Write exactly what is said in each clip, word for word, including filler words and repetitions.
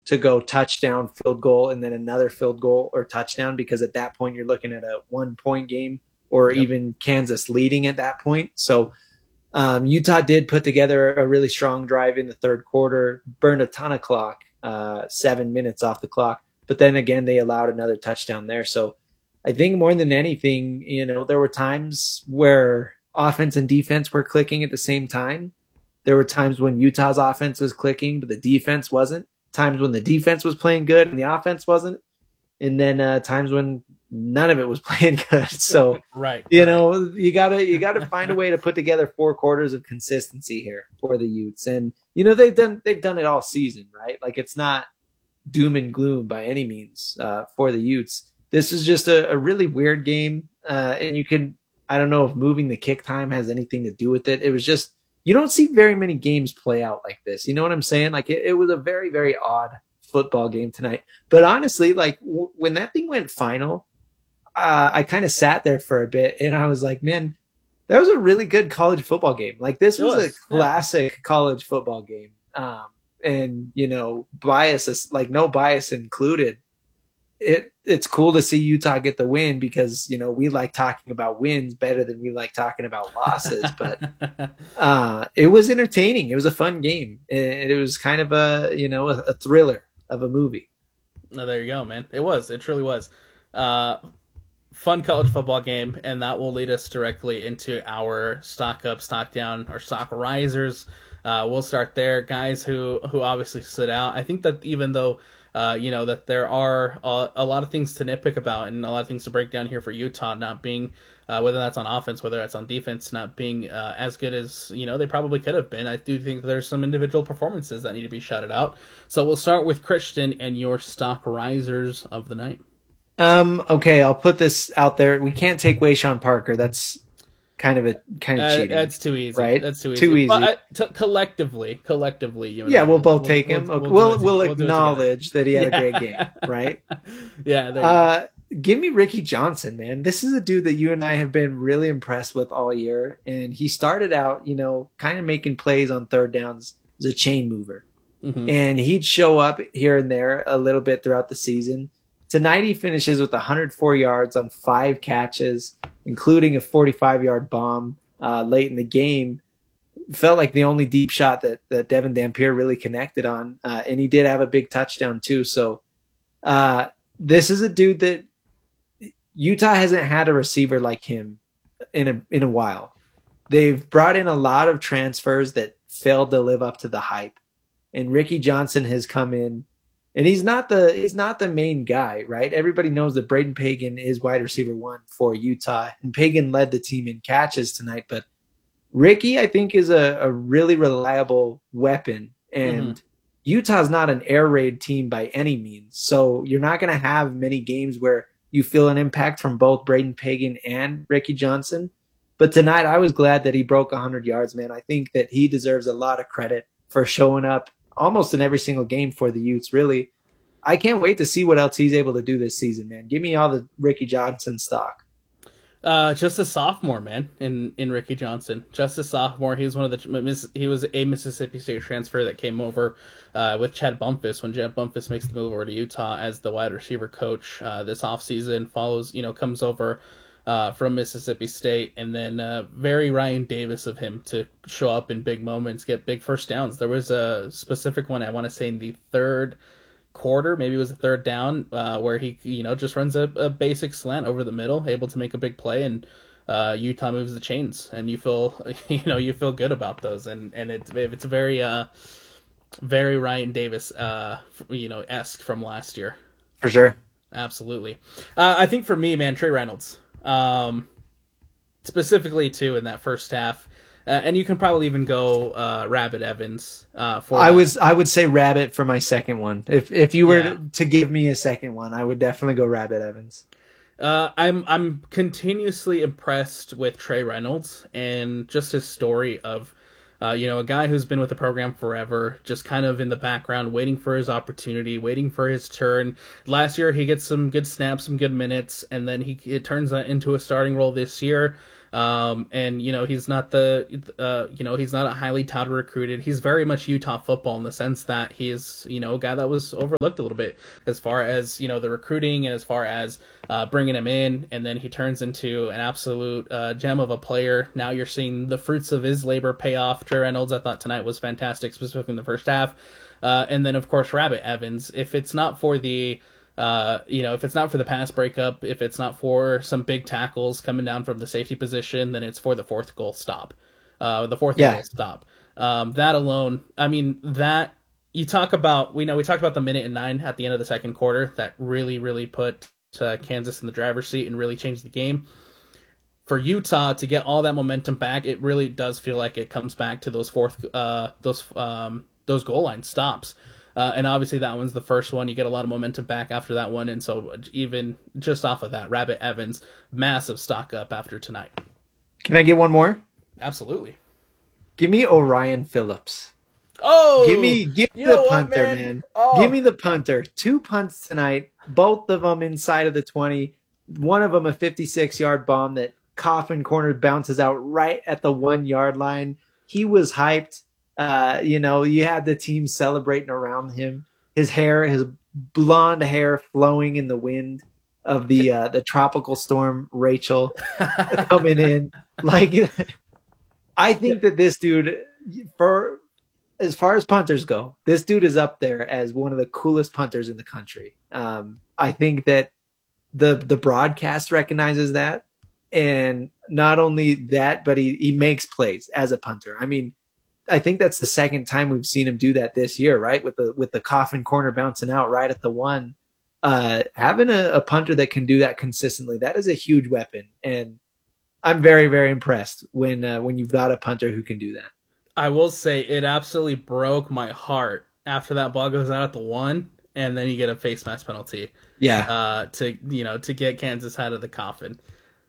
to go touchdown, field goal, and then another field goal or touchdown, because at that point you're looking at a one point game or Yep. even Kansas leading at that point. So um, Utah did put together a really strong drive in the third quarter, burned a ton of clock, uh, seven minutes off the clock. But then again, they allowed another touchdown there. So I think more than anything, you know, there were times where offense and defense were clicking at the same time. There were times when Utah's offense was clicking, but the defense wasn't. Times when the defense was playing good and the offense wasn't. And then uh, times when none of it was playing good. So, right, you right. know, you gotta you gotta find a way to put together four quarters of consistency here for the Utes. And you know, they've done they've done it all season, right? Like, it's not doom and gloom by any means uh, for the Utes. This is just a, a really weird game, uh, and you can I don't know if moving the kick time has anything to do with it. It was just, you don't see very many games play out like this. You know what I'm saying? Like, it, it was a very, very odd football game tonight. But honestly, like, w- when that thing went final, uh, I kind of sat there for a bit and I was like, man, that was a really good college football game. Like, this was, was a classic yeah. college football game. Um, and, you know, bias, like no bias included. It it's cool to see Utah get the win because, you know, we like talking about wins better than we like talking about losses. But uh, it was entertaining. It was a fun game. And it was kind of a, you know, a, a thriller of a movie. No, there you go, man. It was. It truly was. Uh, fun college football game, and that will lead us directly into our stock up, stock down, or stock risers. Uh, we'll start there. Guys who, who obviously stood out. I think that even though Uh, you know, that there are a, a lot of things to nitpick about and a lot of things to break down here for Utah not being, uh, whether that's on offense, whether that's on defense, not being uh, as good as, you know, they probably could have been. I do think there's some individual performances that need to be shouted out. So we'll start with Christian and your stock risers of the night. Um, okay, I'll put this out there. We can't take Wayshawn Parker. That's kind of a kind of uh, cheating. That's too easy, right? That's too easy. Too easy. But, uh, t- collectively, collectively, you yeah, know, we'll both we'll, take we'll, him. We'll, we'll we'll, we'll, we'll acknowledge that he had yeah. a great game, right? yeah. Uh, give me Ricky Johnson, man. This is a dude that you and I have been really impressed with all year, and he started out, you know, kind of making plays on third downs as a chain mover, mm-hmm. and he'd show up here and there a little bit throughout the season. Tonight he finishes with one hundred four yards on five catches, including a forty-five yard bomb uh, late in the game. Felt like the only deep shot that, that Devin Dampier really connected on. Uh, and he did have a big touchdown too. So uh, this is a dude that Utah hasn't had a receiver like him in a, in a while. They've brought in a lot of transfers that failed to live up to the hype. And Ricky Johnson has come in, and he's not the he's not the main guy, right? Everybody knows that Braden Pagan is wide receiver one for Utah, and Pagan led the team in catches tonight. But Ricky, I think, is a, a really reliable weapon, and mm-hmm. Utah's not an air raid team by any means. So you're not going to have many games where you feel an impact from both Braden Pagan and Ricky Johnson. But tonight, I was glad that he broke one hundred yards, man. I think that he deserves a lot of credit for showing up almost in every single game for the Utes, really. I can't wait to see what else he's able to do this season, man. Give me all the Ricky Johnson stock. Uh, just a sophomore, man, in, in Ricky Johnson. Just a sophomore. He was one of the he was a Mississippi State transfer that came over uh, with Chad Bumphis when Chad Bumphis makes the move over to Utah as the wide receiver coach uh, this offseason. Follows, you know, comes over uh, from Mississippi State, and then uh, very Ryan Davis of him to show up in big moments, get big first downs. There was a specific one I want to say in the third quarter, maybe it was a third down, uh, where he, you know, just runs a, a basic slant over the middle, able to make a big play, and uh, Utah moves the chains, and you feel, you know, you feel good about those, and and it's it's very uh very Ryan Davis uh you know esque from last year, for sure. Absolutely. Uh, I think for me, man, Trey Reynolds, um, specifically too in that first half. Uh, and you can probably even go uh, Rabbit Evans. Uh, for I that. was I would say Rabbit for my second one. If if you were yeah. to, to give me a second one, I would definitely go Rabbit Evans. Uh, I'm I'm continuously impressed with Trey Reynolds and just his story of, uh, you know, a guy who's been with the program forever, just kind of in the background, waiting for his opportunity, waiting for his turn. Last year he gets some good snaps, some good minutes, and then he it turns that into a starting role this year. Um, and you know he's not the uh, you know he's not a highly touted recruited. He's very much Utah football in the sense that he is you know a guy that was overlooked a little bit as far as you know the recruiting and as far as uh, bringing him in, and then he turns into an absolute uh, gem of a player. Now you're seeing the fruits of his labor pay off. Trey Reynolds, I thought tonight was fantastic, specifically in the first half, uh, and then of course Rabbit Evans. If it's not for the Uh, you know, if it's not for the pass breakup, if it's not for some big tackles coming down from the safety position, then it's for the fourth goal stop. Uh, the fourth Yeah. goal stop. Um, that alone, I mean, that you talk about, we know we talked about the minute and nine at the end of the second quarter that really, really put uh, Kansas in the driver's seat and really changed the game. For Utah to get all that momentum back, it really does feel like it comes back to those fourth, uh, those, um, those goal line stops. Uh, and obviously that one's the first one. You get a lot of momentum back after that one. And so even just off of that, Rabbit Evans, massive stock up after tonight. Can I get one more? Absolutely. Give me Orion Phillips. Oh, give me give me the punter, what, man. man. Oh. Give me the punter. Two punts tonight, both of them inside of the twenty. One of them a fifty-six yard bomb that Coffin corner bounces out right at the one yard line. He was hyped. Uh, you know, you had the team celebrating around him. His hair, his blonde hair flowing in the wind of the uh, the tropical storm Rachel coming in. Like, I think that this dude, for as far as punters go, this dude is up there as one of the coolest punters in the country. Um, I think that the the broadcast recognizes that, and not only that, but he he makes plays as a punter. I mean, I think that's the second time we've seen him do that this year, right? With the with the Coffin corner bouncing out right at the one. Uh, having a, a punter that can do that consistently, that is a huge weapon. And I'm very, very impressed when uh, when you've got a punter who can do that. I will say it absolutely broke my heart after that ball goes out at the one, and then you get a face mask penalty. Yeah. Uh, to you know to get Kansas out of the coffin.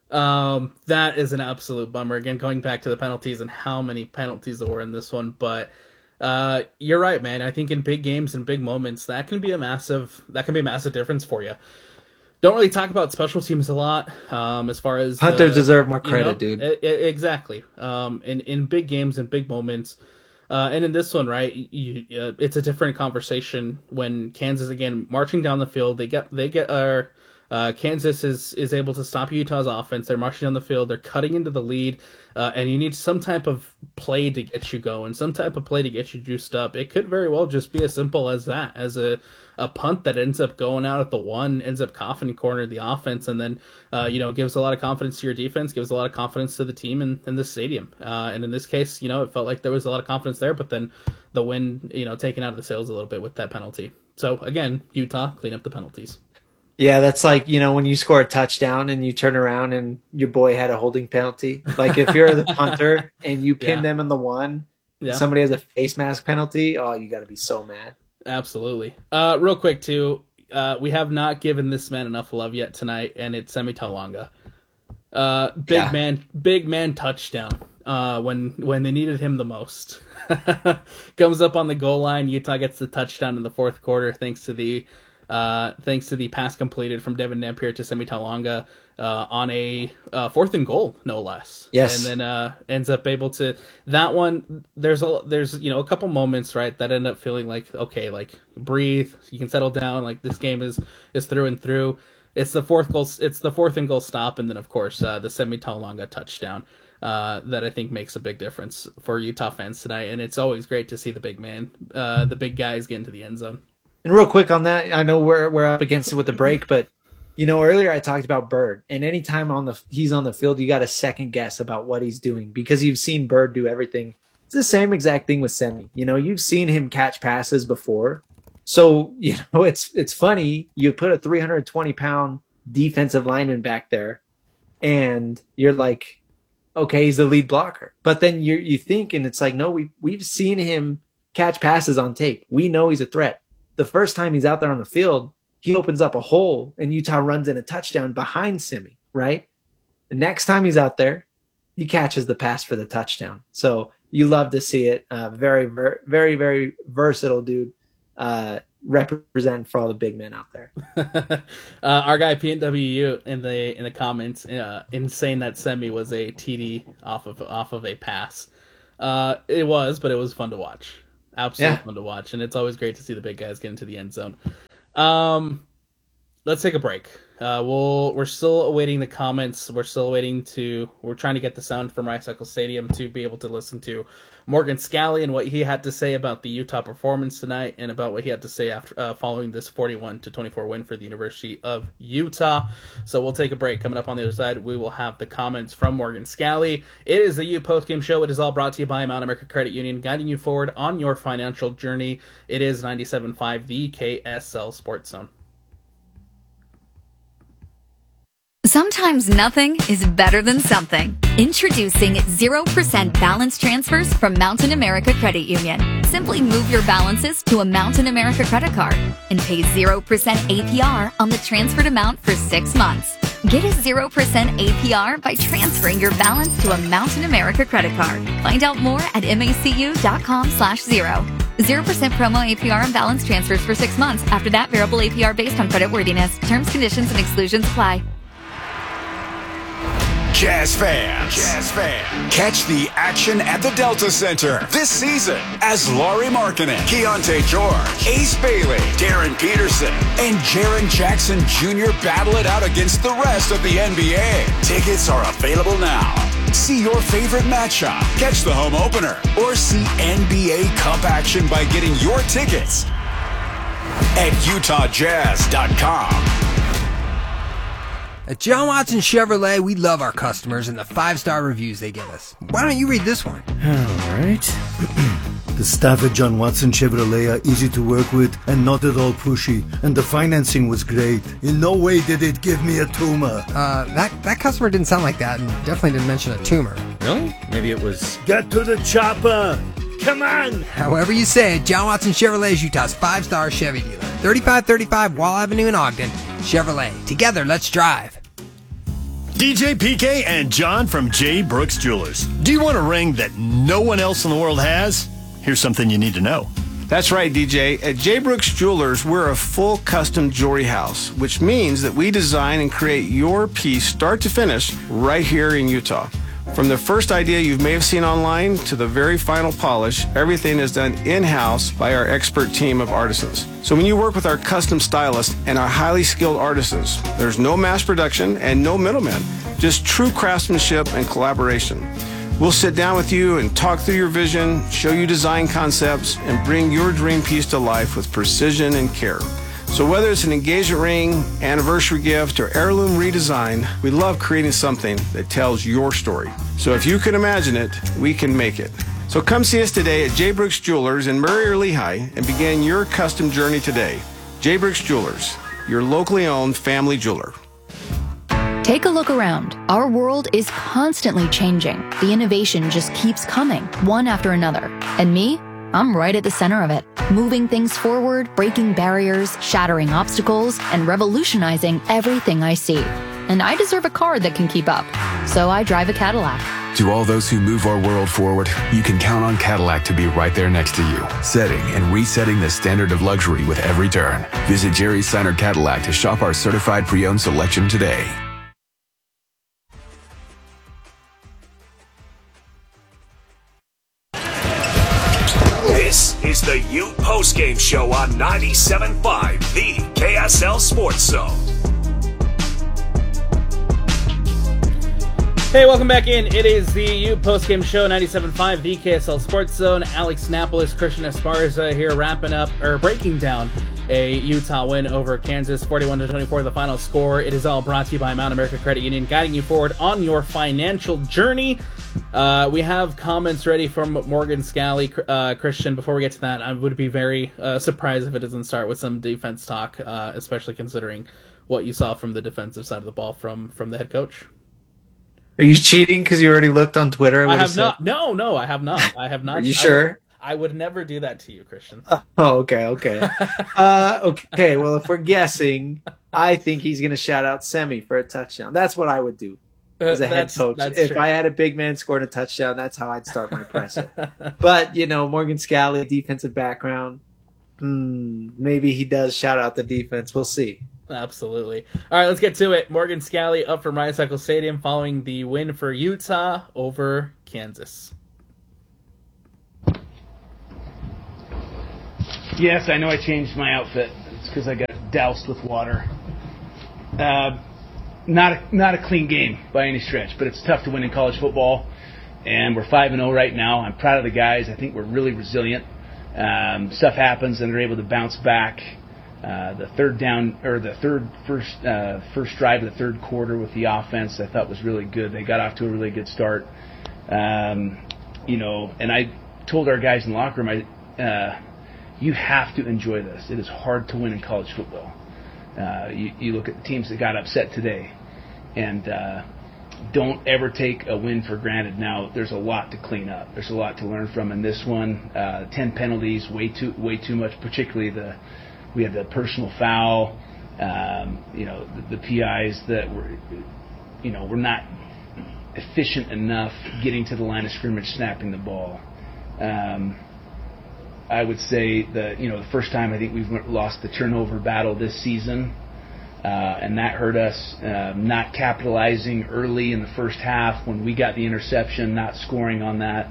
Um, that is an absolute bummer. Again, going back to the penalties and how many penalties there were in this one, but uh, you're right, man. I think in big games and big moments, that can be a massive that can be a massive difference for you. Don't really talk about special teams a lot, um, as far as punters uh, deserve more credit, you know, dude. It, it, exactly. Um, in in big games and big moments, uh, and in this one, right, you, uh, it's a different conversation when Kansas again marching down the field. They get they get our. Uh, Uh, Kansas is is able to stop Utah's offense. They're marching down the field. They're cutting into the lead, uh, and you need some type of play to get you going, some type of play to get you juiced up. It could very well just be as simple as that, as a, a punt that ends up going out at the one, ends up Coffin corner the offense, and then uh, you know gives a lot of confidence to your defense, gives a lot of confidence to the team in, in the stadium. Uh, and in this case, you know, it felt like there was a lot of confidence there, but then the win, you know, taken out of the sails a little bit with that penalty. So again, Utah, clean up the penalties. Yeah, that's like, you know, when you score a touchdown and you turn around and your boy had a holding penalty. Like if you're the punter and you pin yeah. them in the one, yeah. somebody has a face mask penalty, oh, you got to be so mad. Absolutely. Uh, real quick, too, uh, we have not given this man enough love yet tonight, and it's Semi Talanga. Uh, big yeah. man, big man touchdown uh, when when they needed him the most. Comes up on the goal line. Utah gets the touchdown in the fourth quarter thanks to the Uh, thanks to the pass completed from Devin Napier to Semi Talanga uh, on a uh, fourth and goal, no less. Yes. And then uh, ends up able to that one. There's a there's you know a couple moments right that end up feeling like okay, like breathe, you can settle down. Like this game is is through and through. It's the fourth goal. It's the fourth and goal stop, and then of course uh, the Semi Talanga touchdown. Uh, that I think makes a big difference for Utah fans tonight, and it's always great to see the big man, uh, the big guys get into the end zone. And real quick on that, I know we're we're up against it with the break, but you know earlier I talked about Bird, and anytime on the he's on the field, you got to second guess about what he's doing because you've seen Bird do everything. It's the same exact thing with Semi. You know, you've seen him catch passes before, so you know it's it's funny. You put a three hundred twenty pound defensive lineman back there, and you're like, okay, he's the lead blocker. But then you you think, and it's like, no, we we've seen him catch passes on tape. We know he's a threat. The first time he's out there on the field, he opens up a hole and Utah runs in a touchdown behind Semi, right? The next time he's out there, he catches the pass for the touchdown. So you love to see it. Uh, very, very, very, very versatile dude. Uh, representing for all the big men out there. uh, our guy P N W U in the in the comments, uh, in saying that Semi was a T D off of off of a pass. Uh, it was, but it was fun to watch. Absolutely yeah. fun to watch, and it's always great to see the big guys get into the end zone. Um, let's take a break. Uh, we'll we're still awaiting the comments. We're still waiting to. We're trying to get the sound from Rice Eccles Stadium to be able to listen to Morgan Scalley and what he had to say about the Utah performance tonight, and about what he had to say after uh, following this forty-one to twenty-four win for the University of Utah. So we'll take a break. Coming up on the other side, we will have the comments from Morgan Scalley. It is the U postgame show. It is all brought to you by Mount America Credit Union, guiding you forward on your financial journey. It is ninety-seven point five, the K S L Sports Zone. Sometimes nothing is better than something. Introducing zero percent balance transfers from Mountain America Credit Union. Simply move your balances to a Mountain America credit card and pay zero percent A P R on the transferred amount for six months. Get a zero percent A P R by transferring your balance to a Mountain America credit card. Find out more at macu.com slash zero. zero percent promo A P R on balance transfers for six months. After that, variable A P R based on creditworthiness. Terms, conditions, and exclusions apply. Jazz fans, Jazz fans, catch the action at the Delta Center this season as Lauri Markkanen, Keontae George, Ace Bailey, Darren Peterson, and Jaren Jackson Junior battle it out against the rest of the N B A. Tickets are available now. See your favorite matchup, catch the home opener, or see N B A Cup action by getting your tickets at utah jazz dot com. At John Watson Chevrolet, we love our customers and the five-star reviews they give us. Why don't you read this one? All right. The staff at John Watson Chevrolet are easy to work with and not at all pushy, and the financing was great. In no way did it give me a tumor. Uh, that, that customer didn't sound like that and definitely didn't mention a tumor. Really? Maybe it was... Get to the chopper! Come on! However you say it, John Watson Chevrolet is Utah's five-star Chevy dealer. thirty-five thirty-five Wall Avenue in Ogden. Chevrolet. Together, let's drive. D J P K and John from J. Brooks Jewelers. Do you want a ring that no one else in the world has? Here's something you need to know. That's right, D J. At J. Brooks Jewelers, we're a full custom jewelry house, which means that we design and create your piece start to finish right here in Utah. From the first idea you may have seen online to the very final polish, everything is done in-house by our expert team of artisans. So when you work with our custom stylists and our highly skilled artisans, there's no mass production and no middlemen, just true craftsmanship and collaboration. We'll sit down with you and talk through your vision, show you design concepts, and bring your dream piece to life with precision and care. So whether it's an engagement ring, anniversary gift, or heirloom redesign, we love creating something that tells your story. So if you can imagine it, we can make it. So come see us today at J. Brooks Jewelers in Murray or Lehigh and begin your custom journey today. J. Brooks Jewelers, your locally owned family jeweler. Take a look around. Our world is constantly changing. The innovation just keeps coming, one after another. And me? I'm right at the center of it, moving things forward, breaking barriers, shattering obstacles, and revolutionizing everything I see. And I deserve a car that can keep up, so I drive a Cadillac. To all those who move our world forward, you can count on Cadillac to be right there next to you, setting and resetting the standard of luxury with every turn. Visit Jerry Seiner Cadillac to shop our certified pre-owned selection today. This is the U Postgame Show on ninety-seven point five, the K S L Sports Zone. Hey, welcome back in. It is the U Postgame Show, ninety-seven point five, the K S L Sports Zone. Alex Napolis, Christian Esparza here, wrapping up, or breaking down a Utah win over Kansas, forty-one to twenty-four, the final score. It is all brought to you by Mount America Credit Union, guiding you forward on your financial journey. Uh, we have comments ready from Morgan Scalley. Uh, Christian, before we get to that, I would be very uh, surprised if it doesn't start with some defense talk, uh, especially considering what you saw from the defensive side of the ball from, from the head coach. Are you cheating because you already looked on Twitter? I have not. No, no, I have not. I have not. Are you sure? I would, I would never do that to you, Christian. Oh, okay, okay. uh, okay, well, if we're guessing, I think he's going to shout out Semi for a touchdown. That's what I would do as a head coach. If true. I had a big man scoring a touchdown, that's how I'd start my presser. But, you know, Morgan Scalley, defensive background, mm, maybe he does shout out the defense. We'll see. Absolutely. All right, let's get to it. Morgan Scalley up from Ryan Cycle Stadium following the win for Utah over Kansas. Yes, I know I changed my outfit. It's because I got doused with water. Uh, not a, not a clean game by any stretch, but it's tough to win in college football. And we're five and oh right now. I'm proud of the guys. I think we're really resilient. Um, stuff happens and they're able to bounce back. Uh, the third down or the third first uh, first drive of the third quarter with the offense, I thought was really good. They got off to a really good start. Um, you know, and I told our guys in the locker room, I, uh, you have to enjoy this. It is hard to win in college football. Uh, you, you look at the teams that got upset today, and uh, don't ever take a win for granted. Now, there's a lot to clean up. There's a lot to learn from in this one. Uh, ten penalties, way too way too much. Particularly the we had the personal foul. Um, you know, the, the P Is that were, you know, were not efficient enough getting to the line of scrimmage, snapping the ball. Um, I would say that, you know, the first time I think we've lost the turnover battle this season, uh, and that hurt us. Uh, not capitalizing early in the first half when we got the interception, not scoring on that,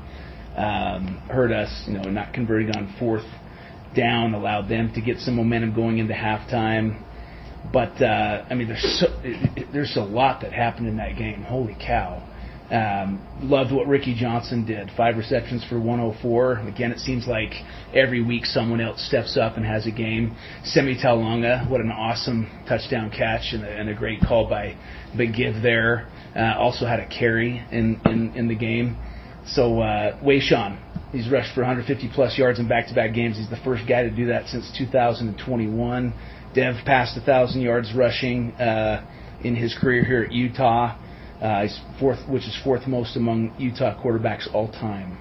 um, hurt us. You know, not converting on fourth down allowed them to get some momentum going into halftime. But uh, I mean, there's so, it, it, there's a lot that happened in that game. Holy cow! Um, loved what Ricky Johnson did. Five receptions for one oh four. Again, it seems like every week someone else steps up and has a game. Semi Taulanga, what an awesome touchdown catch and a, and a great call by Big Give there. Uh, also had a carry in, in, in the game. So uh, Wayshawn, he's rushed for one hundred fifty plus yards in back-to-back games. He's the first guy to do that since two thousand twenty-one. Dev passed one thousand yards rushing uh, in his career here at Utah. Uh, he's fourth, which is fourth most among Utah quarterbacks all time.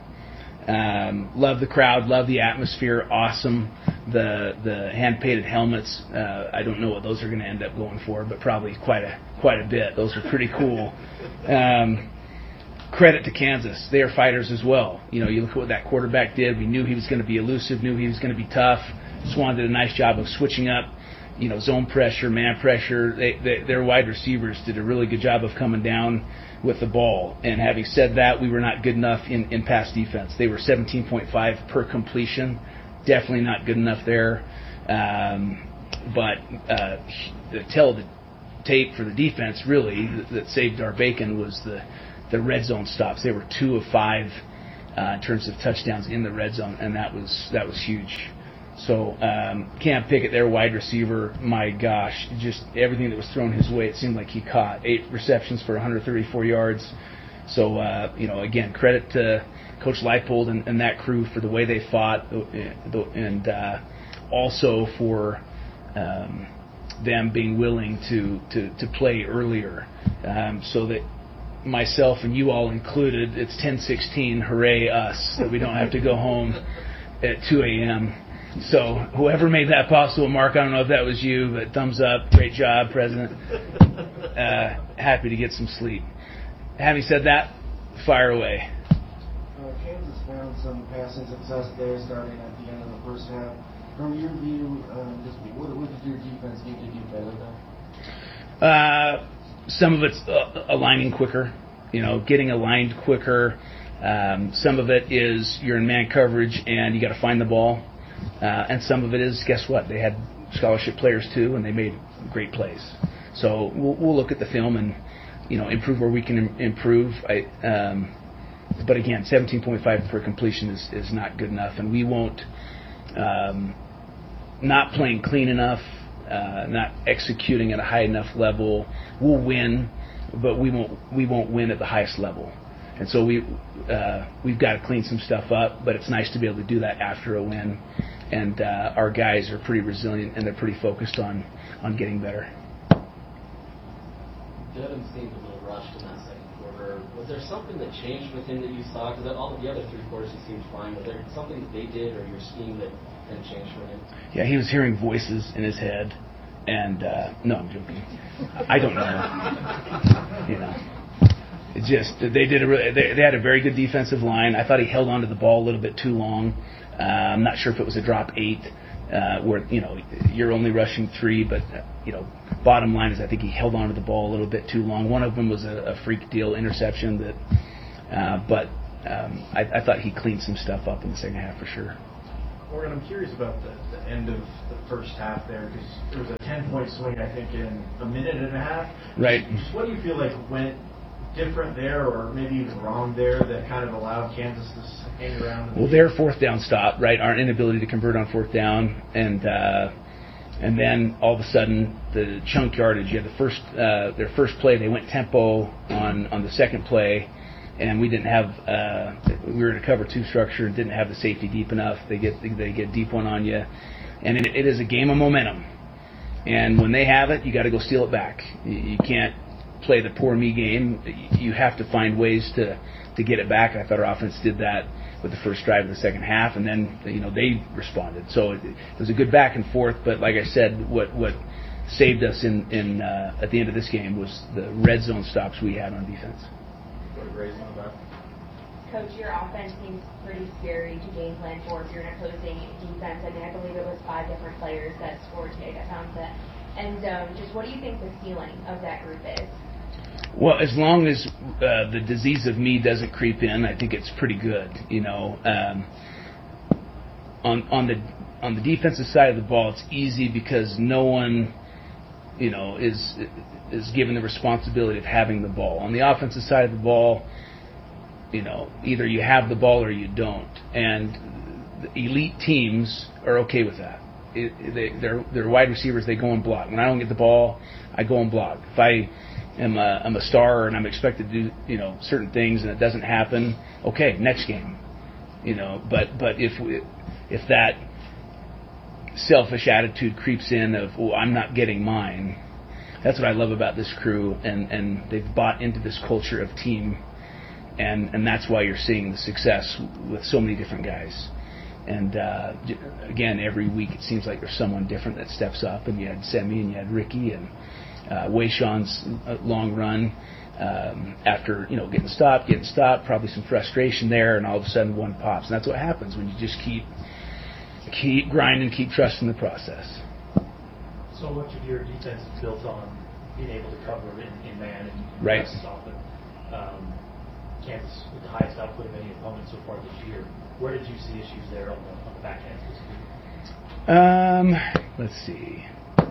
Um, love the crowd, love the atmosphere, awesome. The the hand painted helmets. Uh, I don't know what those are going to end up going for, but probably quite a quite a bit. Those are pretty cool. Um, credit to Kansas, they are fighters as well. You know, you look at what that quarterback did. We knew he was going to be elusive, knew he was going to be tough. Swan did a nice job of switching up. You know, zone pressure, man pressure. They, they, their wide receivers did a really good job of coming down with the ball. And having said that, we were not good enough in, in pass defense. They were seventeen point five per completion. Definitely not good enough there. Um, but uh, the tell the tape for the defense, really, that, that saved our bacon was the, the red zone stops. They were two of five uh, in terms of touchdowns in the red zone, and that was that was huge. So um, Cam Pickett, their wide receiver, my gosh, just everything that was thrown his way, it seemed like he caught. Eight receptions for one hundred thirty-four yards. So, uh, you know, again, credit to Coach Leipold and, and that crew for the way they fought, and uh, also for um, them being willing to, to, to play earlier, um, so that myself and you all included, it's ten sixteen, hooray us, that we don't have to go home at two a.m., So whoever made that possible, Mark, I don't know if that was you, but thumbs up. Great job, President. Uh, happy to get some sleep. Having said that, fire away. Uh, Kansas found some passing success there starting at the end of the first half. From your view, um, just what, what did your defense need to do better there? Uh, some of it's uh, aligning quicker, you know, getting aligned quicker. Um, some of it is you're in man coverage and you got to find the ball. Uh, and some of it is, guess what? They had scholarship players too, and they made great plays. So we'll, we'll look at the film and, you know, improve where we can im- improve. I, um, but again, seventeen point five per completion is, is not good enough, and we won't. Um, not playing clean enough, uh, not executing at a high enough level. We'll win, but we won't. We won't win at the highest level. And so we, uh, we've got to clean some stuff up, but it's nice to be able to do that after a win. And uh, our guys are pretty resilient, and they're pretty focused on, on getting better. Devin seemed a little rushed in that second quarter. Was there something that changed with him that you saw? Because all of the other three quarters he seemed fine. Was there something that they did or your scheme that kind of changed for him? Yeah, he was hearing voices in his head. And, uh, no, I'm joking. I don't know. You know. It just they did a really, they, they had a very good defensive line. I thought he held on to the ball a little bit too long. Uh, I'm not sure if it was a drop eight, uh, where, you know, you're only rushing three, but, uh, you know, bottom line is I think he held on to the ball a little bit too long. One of them was a, a freak deal interception that, uh, but um, I, I thought he cleaned some stuff up in the second half for sure. Morgan, I'm curious about the, the end of the first half there, because there was a ten-point swing, I think, in a minute and a half. Right. Just what do you feel like went different there, or maybe even wrong there, that kind of allowed Kansas to hang around? Well, their fourth down stop, right, our inability to convert on fourth down, and uh, and then all of a sudden the chunk yardage. You had the first uh, their first play, they went tempo on on the second play. And we didn't have, uh, we were in a cover two structure and didn't have the safety deep enough. They get they get deep one on you. And it, it is a game of momentum. And when they have it, you got to go steal it back. You, you can't play the poor me game. You have to find ways to, to get it back. I thought our offense did that with the first drive of the second half. And then, you know, they responded. So it, it was a good back and forth. But like I said, what, what saved us in, in uh, at the end of this game was the red zone stops we had on defense. Coach, your offense seems pretty scary to game plan for if you're an opposing defense. I mean, I believe it was five different players that scored today. That sounds it. And um, just what do you think the ceiling of that group is? Well, as long as uh, the disease of me doesn't creep in, I think it's pretty good. You know, um, on on the on the defensive side of the ball, it's easy because no one, you know, is is given the responsibility of having the ball. On the offensive side of the ball, you know, either you have the ball or you don't. And the elite teams are okay with that. It, they, they're, they're wide receivers, they go and block. When I don't get the ball, I go and block. If I am a, I'm a star and I'm expected to do, you know, certain things and it doesn't happen, okay, next game. You know, but, but if we, if that selfish attitude creeps in of, oh, I'm not getting mine, that's what I love about this crew, and, and they've bought into this culture of team. And and that's why you're seeing the success with so many different guys. And uh, again, every week it seems like there's someone different that steps up. And you had Semi and you had Ricky and uh, Wayshawn's long run um, after, you know, getting stopped, getting stopped, probably some frustration there, and all of a sudden one pops. And that's what happens when you just keep keep grinding, keep trusting the process. So much of your defense is built on being able to cover in, in man and right. Often. Um, Kansas with the highest output of any opponent so far this year. Where did you see issues there on the, on the back end this week? Um, let's see.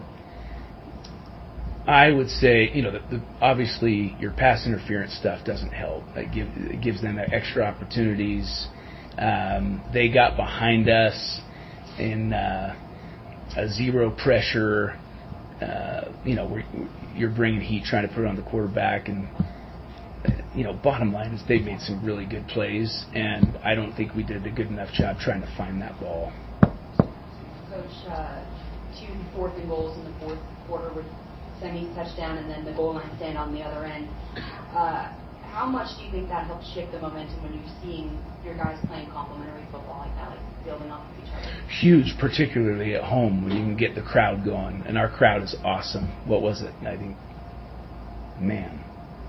I would say, you know, the, the, obviously your pass interference stuff doesn't help. It, give, it gives them extra opportunities. Um, they got behind us in uh, a zero pressure. Uh, you know, where you're bringing heat, trying to put it on the quarterback, and you know, bottom line is they made some really good plays, and I don't think we did a good enough job trying to find that ball. Coach, uh, two fourth and goals in the fourth quarter with Semi's touchdown and then the goal line stand on the other end. Uh, how much do you think that helped shift the momentum when you're seeing your guys playing complementary football like that, like building off of each other? Huge, particularly at home when you can get the crowd going, and our crowd is awesome. What was it? I think, man.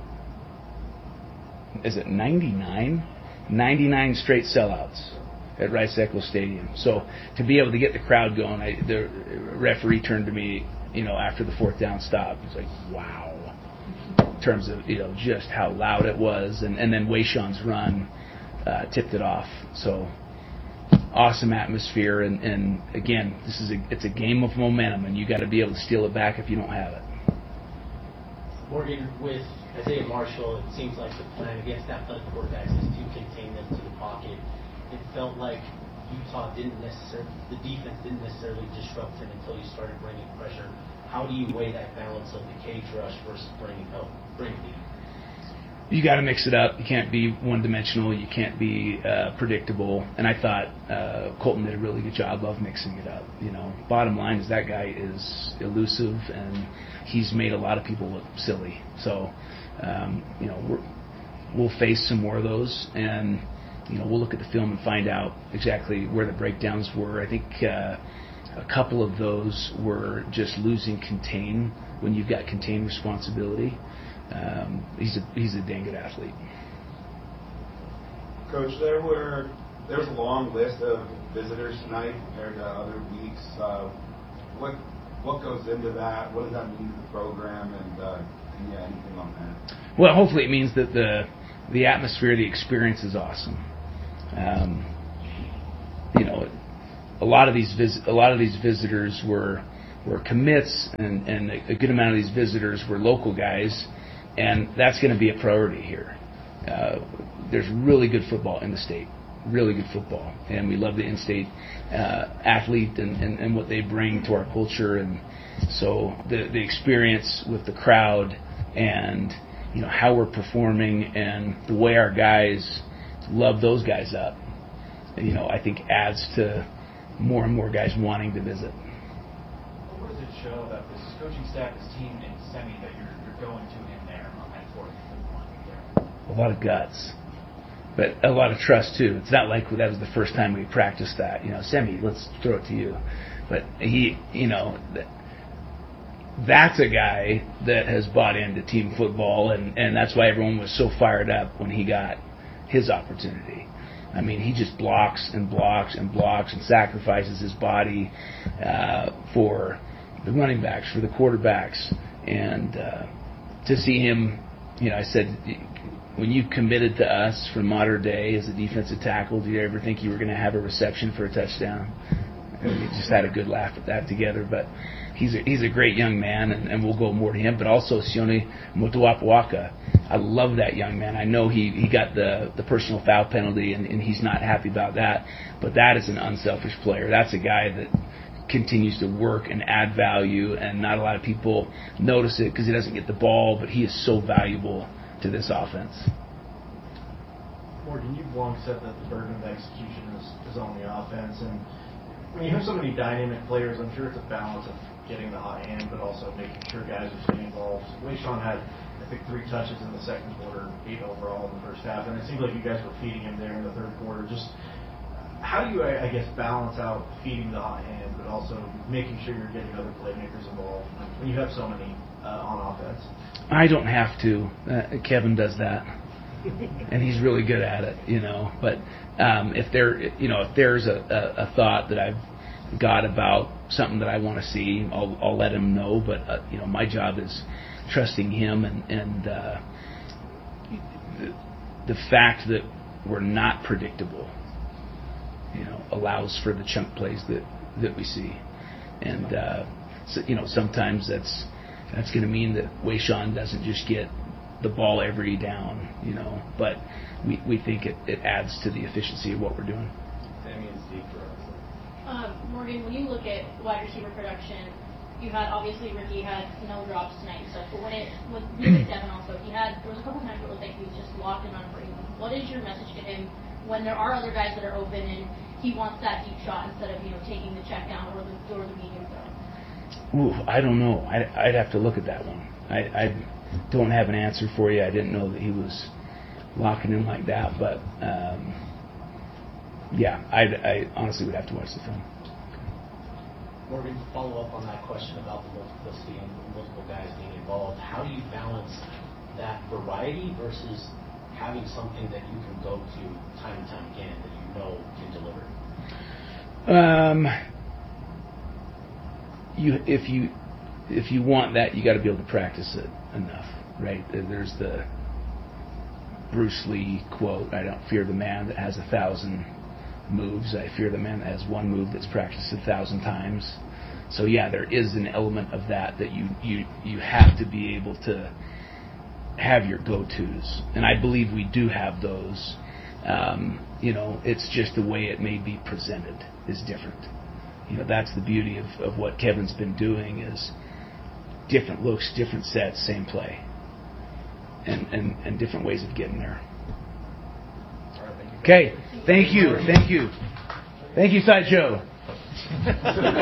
Is it ninety-nine? ninety-nine straight sellouts at Rice Eccles Stadium. So to be able to get the crowd going, I, the referee turned to me, you know, after the fourth down stop. He's like, wow. In terms of, you know, just how loud it was. And, and then Wayshawn's run uh, tipped it off. So awesome atmosphere. And, and again, this is a, it's a game of momentum, and you got to be able to steal it back if you don't have it. Morgan, with Isaiah Marshall, it seems like the plan against athletic quarterbacks is to contain them to the pocket. It felt like Utah didn't necessarily, the defense didn't necessarily disrupt him until you started bringing pressure. How do you weigh that balance of the cage rush versus bringing help, bringing the? You got to mix it up. You can't be one-dimensional. You can't be uh, predictable. And I thought uh, Colton did a really good job of mixing it up. You know, bottom line is that guy is elusive, and he's made a lot of people look silly. So, um, you know, we're, we'll face some more of those, and you know, we'll look at the film and find out exactly where the breakdowns were. I think uh, a couple of those were just losing contain when you've got contain responsibility. Um, he's a he's a dang good athlete. Coach, there were there was a long list of visitors tonight compared to other weeks. Uh, what what goes into that? What does that mean to the program? And uh, yeah, anything on that? Well, hopefully it means that the the atmosphere, the experience is awesome. Um, you know, a lot of these vis- a lot of these visitors were were commits, and, and a good amount of these visitors were local guys, and that's going to be a priority here. Uh, there's really good football in the state, really good football, and we love the in-state uh, athlete and, and, and what they bring to our culture, and so the the experience with the crowd and you know how we're performing and the way our guys love those guys up, you know, I think adds to more and more guys wanting to visit. What does it show about this coaching staff, this team in semi that you're, you're going to in there on that fourth line? A lot of guts, but a lot of trust too. It's not like that was the first time we practiced that. You know, Semi, let's throw it to you. But he, you know, that's a guy that has bought into team football, and, and that's why everyone was so fired up when he got his opportunity. I mean, he just blocks and blocks and blocks and sacrifices his body uh, for the running backs, for the quarterbacks. And uh, to see him, you know, I said, when you committed to us from Mater Dei as a defensive tackle, did you ever think you were going to have a reception for a touchdown? And we just had a good laugh at that together. But he's a, he's a great young man, and, and we'll go more to him. But also Sione Motuapuaka. I love that young man. I know he, he got the, the personal foul penalty, and, and he's not happy about that. But that is an unselfish player. That's a guy that continues to work and add value, and not a lot of people notice it because he doesn't get the ball, but he is so valuable to this offense. Morgan, you've long said that the burden of execution is, is on the offense, and when you have so many dynamic players, I'm sure it's a balance of getting the hot hand, but also making sure guys are staying involved. Wayshawn had, I think, three touches in the second quarter, eight overall in the first half, and it seemed like you guys were feeding him there in the third quarter. Just how do you, I, I guess, balance out feeding the hot hand, but also making sure you're getting other playmakers involved when you have so many uh, on offense? I don't have to. Uh, Kevin does that, and he's really good at it, you know. But um, if there, you know, if there's a, a, a thought that I've got about something that I want to see, I'll, I'll let him know. But uh, you know, my job is trusting him, and and uh, the, the fact that we're not predictable, you know, allows for the chunk plays that that we see, and uh, so, you know, sometimes that's. That's going to mean that Wayshawn doesn't just get the ball every down, you know, but we, we think it, it adds to the efficiency of what we're doing. Sammy and Steve for us. Um, Morgan, when you look at wide receiver production, you had, obviously, Ricky had no drops tonight and stuff, but when it, with Devin also, he had, there was a couple times where it was like he was just locked in on Brady. What is your message to him when there are other guys that are open and he wants that deep shot instead of, you know, taking the check down or the, or the medium throw? Ooh, I don't know. I'd, I'd have to look at that one. I, I don't have an answer for you. I didn't know that he was locking in like that, but um, yeah, I, I honestly would have to watch the film. Morgan, to follow up on that question about the multiplicity and multiple guys being involved, how do you balance that variety versus having something that you can go to time and time again that you know can deliver? Um. You, if you if you want that, you got to be able to practice it enough, right? There's the Bruce Lee quote: "I don't fear the man that has a thousand moves. I fear the man that has one move that's practiced a thousand times." So yeah, there is an element of that that you you you have to be able to have your go-tos, and I believe we do have those. Um, you know, it's just the way it may be presented is different. You know, that's the beauty of, of what Kevin's been doing is different looks, different sets, same play, and, and, and different ways of getting there. Okay, thank you, thank you. Thank you, Sideshow.